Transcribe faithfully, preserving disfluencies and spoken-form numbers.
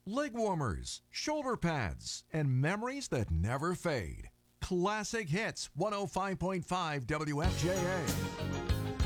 leg warmers, shoulder pads, and memories that never fade. Classic Hits one oh five point five W F J A.